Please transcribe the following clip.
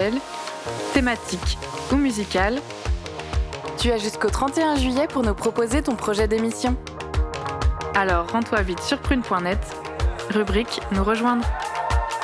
sexuelle, thématique ou musicale. Tu as jusqu'au 31 juillet pour nous proposer ton projet d'émission. Alors rends-toi vite sur prune.net, rubrique Nous rejoindre.